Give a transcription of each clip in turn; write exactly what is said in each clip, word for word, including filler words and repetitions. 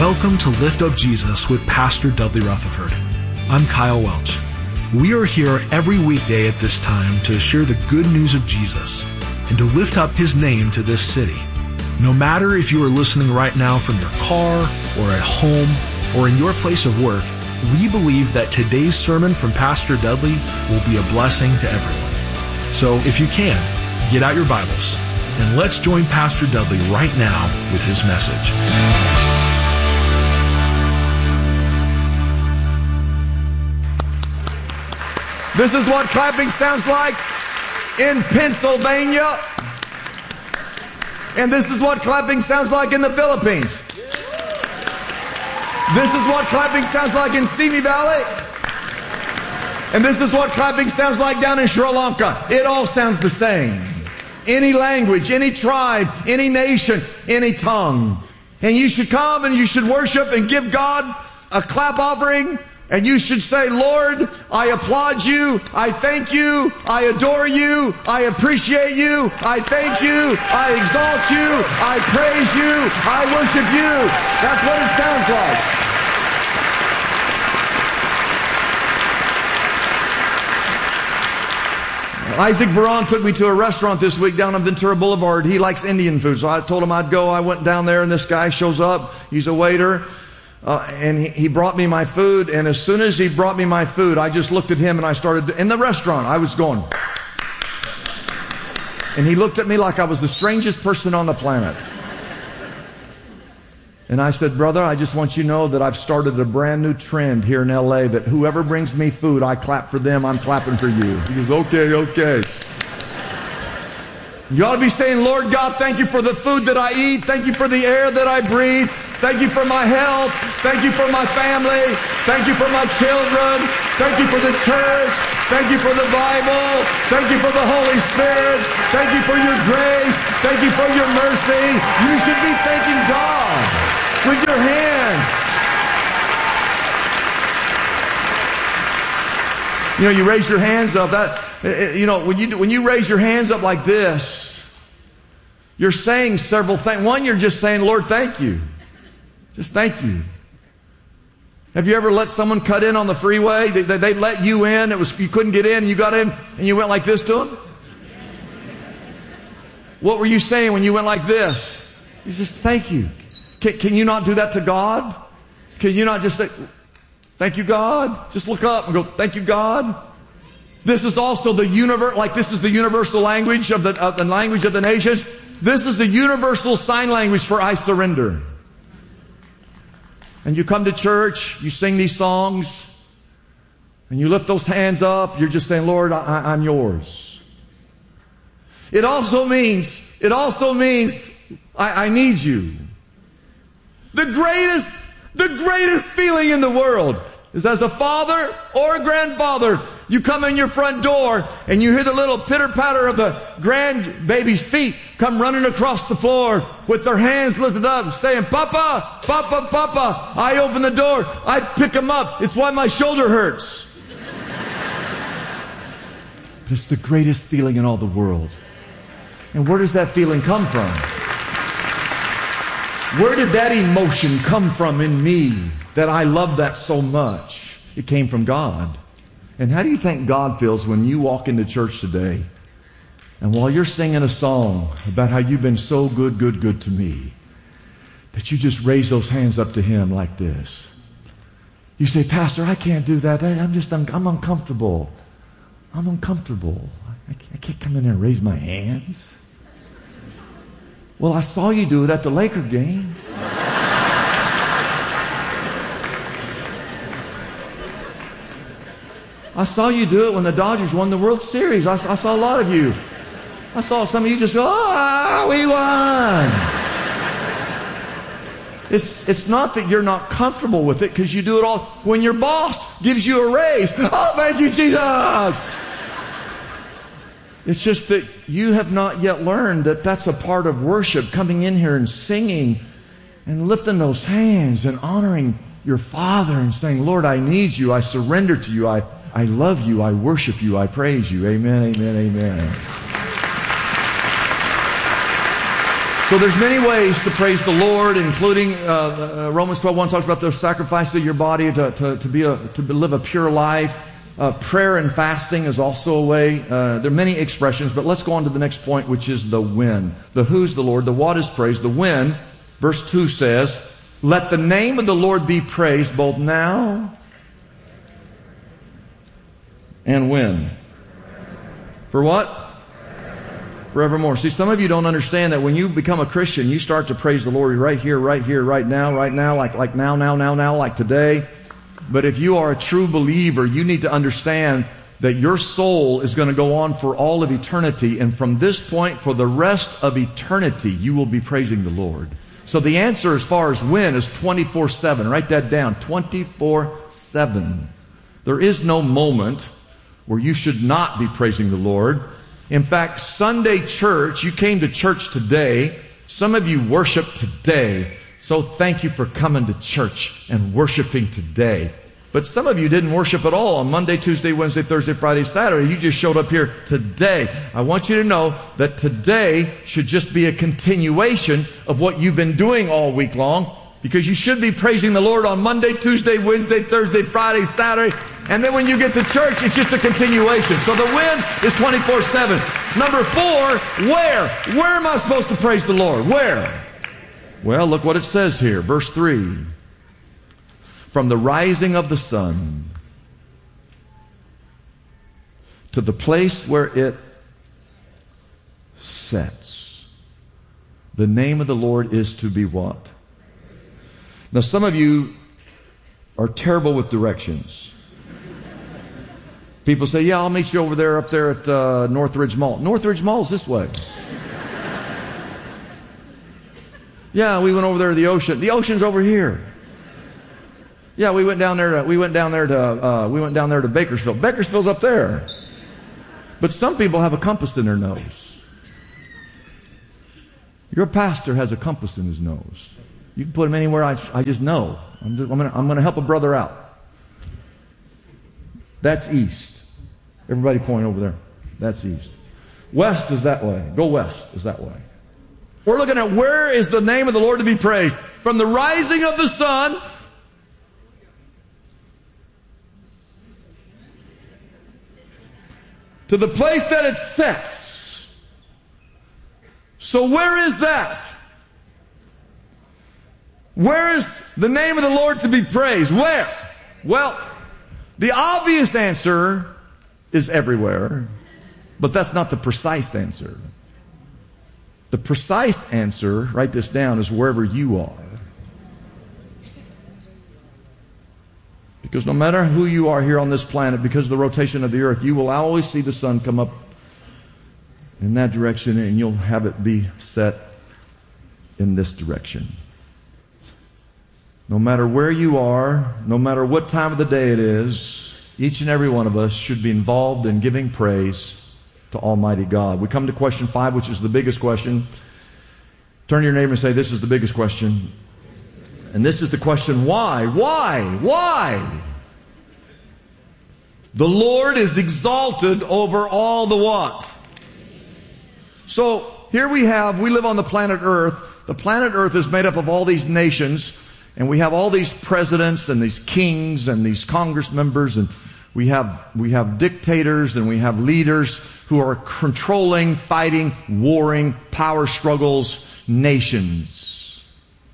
Welcome to Lift Up Jesus with Pastor Dudley Rutherford. I'm Kyle Welch. We are here every weekday at this time to share the good news of Jesus and to lift up His name to this city. No matter if you are listening right now from your car or at home or in your place of work, we believe that today's sermon from Pastor Dudley will be a blessing to everyone. So if you can, get out your Bibles and let's join Pastor Dudley right now with his message. This is what clapping sounds like in Pennsylvania. And this is what clapping sounds like in the Philippines. This is what clapping sounds like in Simi Valley. And this is what clapping sounds like down in Sri Lanka. It all sounds the same. Any language, any tribe, any nation, any tongue. And you should come and you should worship and give God a clap offering. And you should say, Lord, I applaud you, I thank you, I adore you, I appreciate you, I thank you, I exalt you, I praise you, I worship you. That's what it sounds like. Isaac Veron took me to a restaurant this week down on Ventura Boulevard. He likes Indian food, so I told him I'd go. I went down there, and this guy shows up. He's a waiter. Uh, and he, he brought me my food, and as soon as he brought me my food, I just looked at him and I started, in the restaurant, I was going. And he looked at me like I was the strangest person on the planet. And I said, brother, I just want you to know that I've started a brand new trend here in L A that whoever brings me food, I clap for them, I'm clapping for you. He goes, okay, okay. You ought to be saying, Lord God, thank you for the food that I eat. Thank you for the air that I breathe. Thank you for my health. Thank you for my family. Thank you for my children. Thank you for the church. Thank you for the Bible. Thank you for the Holy Spirit. Thank you for your grace. Thank you for your mercy. You should be thanking God with your hands. You know, you raise your hands up. That you know, when you when you raise your hands up like this, you're saying several things. One, you're just saying, Lord, thank you. Just thank you. Have you ever let someone cut in on the freeway? They, they, they let you in. It was you couldn't get in. And you got in, and you went like this to them. What were you saying when you went like this? You just thank you. Can, can you not do that to God? Can you not just say, thank you, God? Just look up and go, thank you, God. This is also the universe, like this is the universal language of the, of the language of the nations. This is the universal sign language for I surrender. And you come to church, you sing these songs, and you lift those hands up. You're just saying, Lord, I, I'm yours. It also means, it also means I, I need you. The greatest, the greatest feeling in the world is as a father or a grandfather, you come in your front door and you hear the little pitter-patter of the grandbaby's feet come running across the floor with their hands lifted up saying, Papa, Papa, Papa. I open the door. I pick them up. It's why my shoulder hurts. But it's the greatest feeling in all the world. And where does that feeling come from? Where did that emotion come from in me that I love that so much? It came from God. And how do you think God feels when you walk into church today and while you're singing a song about how you've been so good, good, good to me, that you just raise those hands up to Him like this? You say, Pastor, I can't do that. I'm just, un- I'm uncomfortable. I'm uncomfortable. I, I can't come in there and raise my hands. Well, I saw you do it at the Laker game. I saw you do it when the Dodgers won the World Series. I, I saw a lot of you. I saw some of you just go, ah, we won. It's, it's not that you're not comfortable with it because you do it all. When your boss gives you a raise, oh, thank you, Jesus. It's just that you have not yet learned that that's a part of worship, coming in here and singing and lifting those hands and honoring your Father and saying, Lord, I need you. I surrender to you. I I love you, I worship you, I praise you. Amen, amen, amen. So there's many ways to praise the Lord, including uh, uh, Romans twelve one talks about the sacrifice of your body to, to, to, be a, to live a pure life. Uh, prayer and fasting is also a way. Uh, there are many expressions, but let's go on to the next point, which is the when. The who's the Lord, the what is praised, the when. Verse two says, let the name of the Lord be praised both now and when. For what? Forevermore. See, some of you don't understand that when you become a Christian, you start to praise the Lord right here, right here, right now, right now, like, like now, now, now, now, like today. But if you are a true believer, you need to understand that your soul is going to go on for all of eternity. And from this point, for the rest of eternity, you will be praising the Lord. So the answer as far as when is twenty-four seven. Write that down. twenty-four seven. There is no moment where you should not be praising the Lord. In fact, Sunday church, you came to church today. Some of you worship today. So thank you for coming to church and worshiping today. But some of you didn't worship at all on Monday, Tuesday, Wednesday, Thursday, Friday, Saturday. You just showed up here today. I want you to know that today should just be a continuation of what you've been doing all week long, because you should be praising the Lord on Monday, Tuesday, Wednesday, Thursday, Friday, Saturday. And then when you get to church, it's just a continuation. So the when is twenty-four seven. Number four, where? Where am I supposed to praise the Lord? Where? Well, look what it says here. Verse three. From the rising of the sun to the place where it sets, the name of the Lord is to be what? Now, some of you are terrible with directions. People say, yeah, I'll meet you over there, up there at uh, Northridge Mall. Northridge Mall is this way. Yeah, we went over there to the ocean. The ocean's over here. Yeah, we went down there to, we went down there to, uh, we went down there to Bakersfield. Bakersfield's up there. But some people have a compass in their nose. Your pastor has a compass in his nose. You can put him anywhere. I, I just know. I'm, just, I'm going I'm to help a brother out. That's east. Everybody point over there. That's east. West is that way. Go west is that way. We're looking at where is the name of the Lord to be praised. From the rising of the sun to the place that it sets. So where is that? Where is the name of the Lord to be praised? Where? Well, the obvious answer is everywhere, but that's not the precise answer. The precise answer, write this down, is wherever you are. Because no matter who you are here on this planet, because of the rotation of the earth, you will always see the sun come up in that direction, and you'll have it be set in this direction. No matter where you are, no matter what time of the day it is, each and every one of us should be involved in giving praise to Almighty God. We come to question five, which is the biggest question. Turn to your neighbor and say, this is the biggest question. And this is the question, why? Why? Why? The Lord is exalted over all the what? So, here we have, we live on the planet Earth. The planet Earth is made up of all these nations. And we have all these presidents and these kings and these Congress members, and we have, we have dictators and we have leaders who are controlling, fighting, warring, power struggles, nations.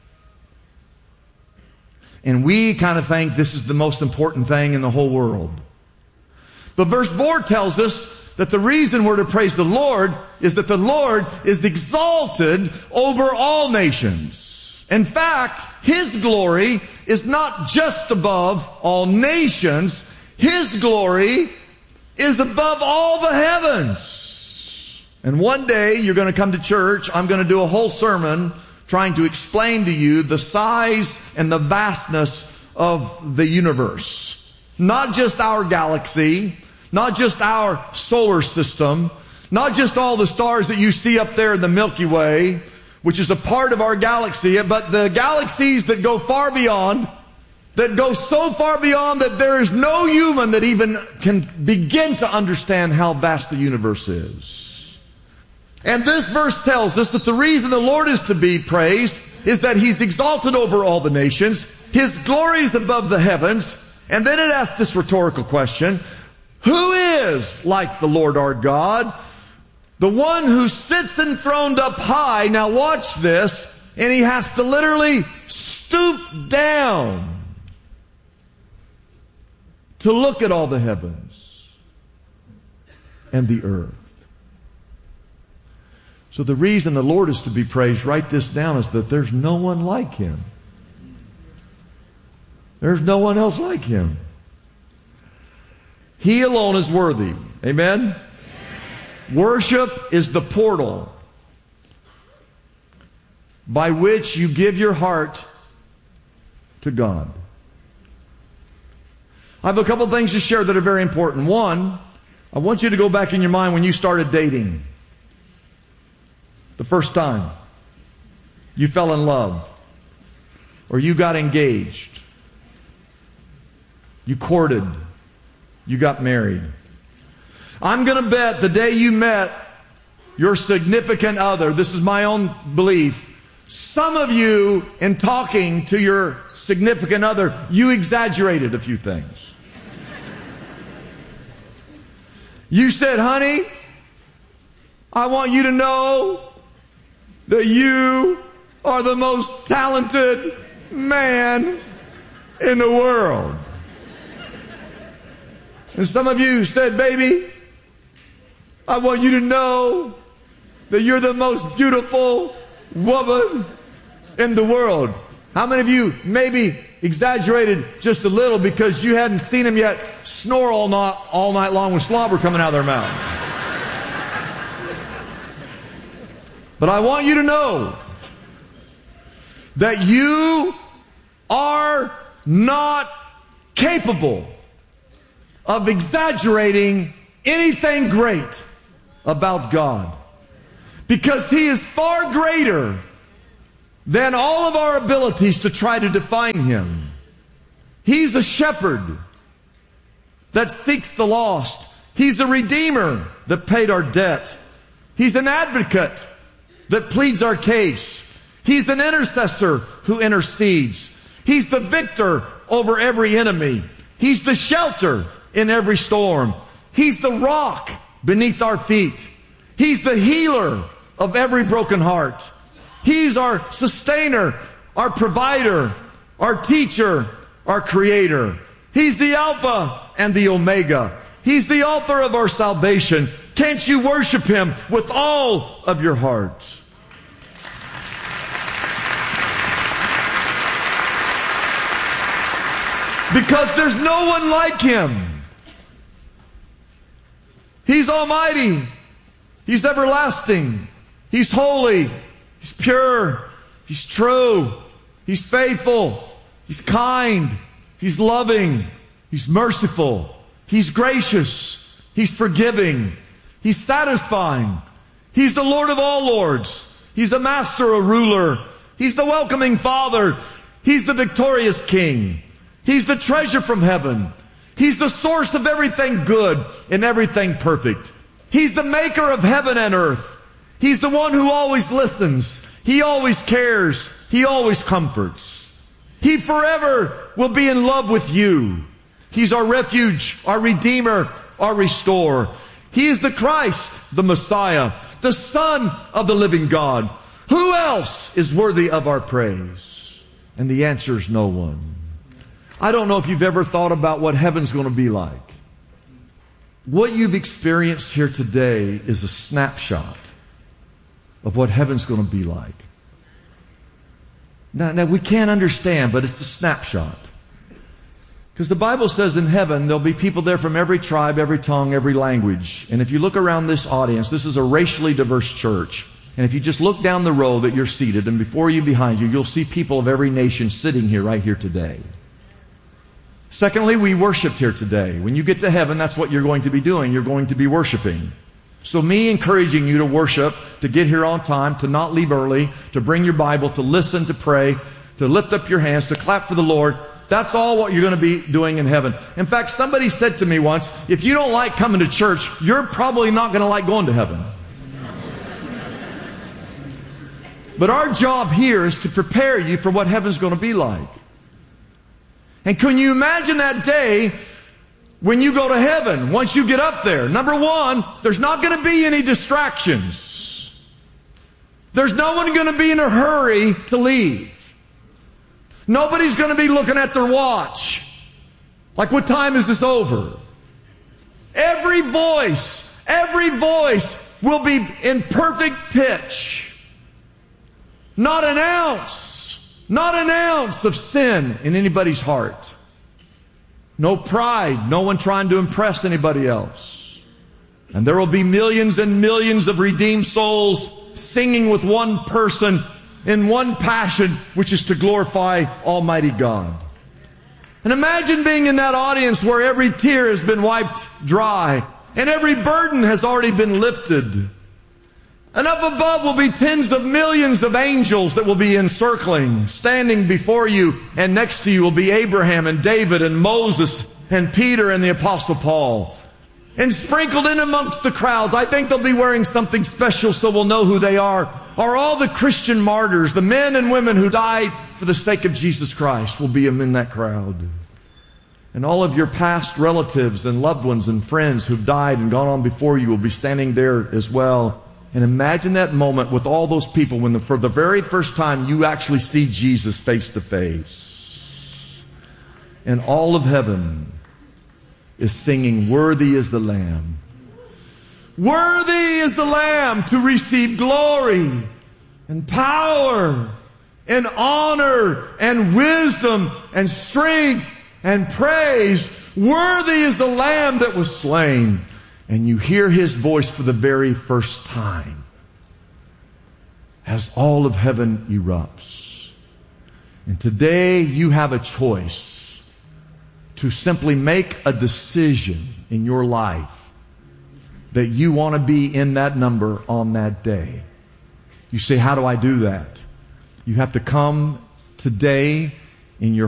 And we kind of think this is the most important thing in the whole world. But verse four tells us that the reason we're to praise the Lord is that the Lord is exalted over all nations. In fact, His glory is not just above all nations. His glory is above all the heavens. And one day you're going to come to church. I'm going to do a whole sermon trying to explain to you the size and the vastness of the universe. Not just our galaxy, not just our solar system, not just all the stars that you see up there in the Milky Way, which is a part of our galaxy, but the galaxies that go far beyond, that go so far beyond that there is no human that even can begin to understand how vast the universe is. And this verse tells us that the reason the Lord is to be praised is that He's exalted over all the nations. His glory is above the heavens. And then it asks this rhetorical question, who is like the Lord our God? The one who sits enthroned up high. Now watch this. And He has to literally stoop down to look at all the heavens and the earth. So the reason the Lord is to be praised, write this down, is that there's no one like Him. There's no one else like Him. He alone is worthy. Amen? Worship is the portal by which you give your heart to God. I have a couple things to share that are very important. One, I want you to go back in your mind when you started dating. The first time you fell in love, or you got engaged, you courted, you got married. I'm going to bet the day you met your significant other, this is my own belief, some of you, in talking to your significant other, you exaggerated a few things. You said, honey, I want you to know that you are the most talented man in the world. And some of you said, baby, I want you to know that you're the most beautiful woman in the world. How many of you maybe exaggerated just a little because you hadn't seen them yet snore all night, all night long with slobber coming out of their mouth? But I want you to know that you are not capable of exaggerating anything great about God, because He is far greater than all of our abilities to try to define Him. He's a shepherd that seeks the lost. He's a redeemer that paid our debt. He's an advocate that pleads our case. He's an intercessor who intercedes. He's the victor over every enemy. He's the shelter in every storm. He's the rock beneath our feet. He's the healer of every broken heart. He's our sustainer, our provider, our teacher, our creator. He's the Alpha and the Omega. He's the author of our salvation. Can't you worship Him with all of your heart? Because there's no one like Him. He's almighty. He's everlasting. He's holy. He's pure. He's true. He's faithful. He's kind. He's loving. He's merciful. He's gracious. He's forgiving. He's satisfying. He's the Lord of all lords. He's a master, a ruler. He's the welcoming Father. He's the victorious King. He's the treasure from heaven. He's the source of everything good and everything perfect. He's the maker of heaven and earth. He's the one who always listens. He always cares. He always comforts. He forever will be in love with you. He's our refuge, our Redeemer, our Restorer. He is the Christ, the Messiah, the Son of the living God. Who else is worthy of our praise? And the answer is no one. I don't know if you've ever thought about what heaven's going to be like. What you've experienced here today is a snapshot of what heaven's going to be like. Now, now we can't understand, but it's a snapshot. Because the Bible says in heaven, there'll be people there from every tribe, every tongue, every language. And if you look around this audience, this is a racially diverse church. And if you just look down the row that you're seated, and before you, behind you, you'll see people of every nation sitting here, right here today. Secondly, we worshiped here today. When you get to heaven, that's what you're going to be doing. You're going to be worshiping. So me encouraging you to worship, to get here on time, to not leave early, to bring your Bible, to listen, to pray, to lift up your hands, to clap for the Lord, that's all what you're going to be doing in heaven. In fact, somebody said to me once, if you don't like coming to church, you're probably not going to like going to heaven. But our job here is to prepare you for what heaven's going to be like. And can you imagine that day when you go to heaven, once you get up there? Number one, there's not going to be any distractions. There's no one going to be in a hurry to leave. Nobody's going to be looking at their watch. Like, what time is this over? Every voice, every voice will be in perfect pitch. Not an ounce, not an ounce of sin in anybody's heart. No pride, no one trying to impress anybody else. And there will be millions and millions of redeemed souls singing with one person in one passion, which is to glorify Almighty God. And imagine being in that audience where every tear has been wiped dry and every burden has already been lifted. And up above will be tens of millions of angels that will be encircling, standing before you, and next to you will be Abraham and David and Moses and Peter and the Apostle Paul. And sprinkled in amongst the crowds, I think they'll be wearing something special so we'll know who they are, are all the Christian martyrs, the men and women who died for the sake of Jesus Christ will be in that crowd. And all of your past relatives and loved ones and friends who've died and gone on before you will be standing there as well. And imagine that moment with all those people when the, for the very first time you actually see Jesus face to face. And all of heaven is singing, "Worthy is the Lamb. Worthy is the Lamb to receive glory and power and honor and wisdom and strength and praise. Worthy is the Lamb that was slain." And you hear His voice for the very first time as all of heaven erupts. And today you have a choice to simply make a decision in your life that you want to be in that number on that day. You say, how do I do that? You have to come today in your